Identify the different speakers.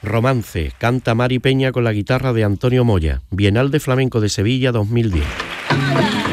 Speaker 1: Romance, canta Mari Peña con la guitarra de Antonio Moya. Bienal de Flamenco de Sevilla 2010.